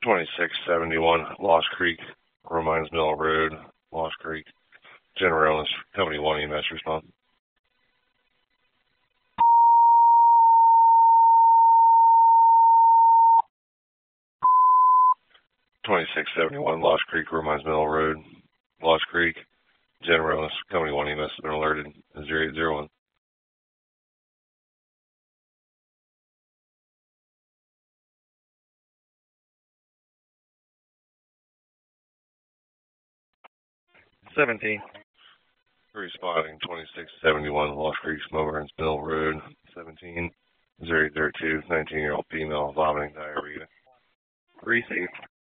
2671 Lost Creek, Romines Mill Road, Lost Creek. General Illness Company 1 EMS respond. 2671 Lost Creek, Romines Mill Road, Lost Creek. General Illness Company 1 EMS has been alerted. 0801. Responding 2671 Lost Creek, Romines Mill Road, 17. 0832, 19-year-old female, vomiting, diarrhea. Received.